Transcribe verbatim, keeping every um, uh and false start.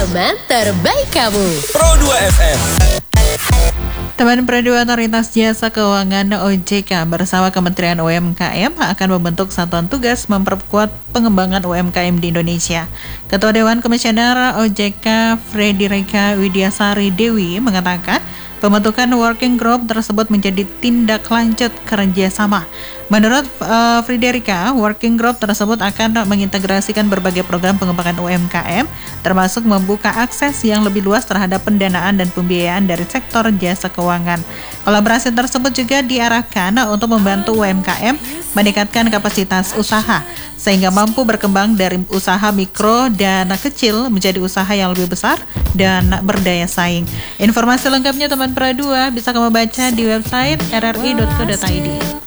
teman terbaik kamu. Pro dua F M. Teman Pro dua Otoritas Jasa Keuangan O J K bersama Kementerian U M K M akan membentuk satuan tugas memperkuat pengembangan U M K M di Indonesia. Ketua Dewan Komisioner O J K Frederika Widiasari Dewi mengatakan pembentukan working group tersebut menjadi tindak lanjut kerjasama. Menurut uh, Frederika, working group tersebut akan mengintegrasikan berbagai program pengembangan U M K M, termasuk membuka akses yang lebih luas terhadap pendanaan dan pembiayaan dari sektor jasa keuangan. Kolaborasi tersebut juga diarahkan untuk membantu U M K M meningkatkan kapasitas usaha, sehingga mampu berkembang dari usaha mikro dan kecil menjadi usaha yang lebih besar dan berdaya saing. Informasi lengkapnya teman Pro dua bisa kamu baca di website r r i dot co dot i d.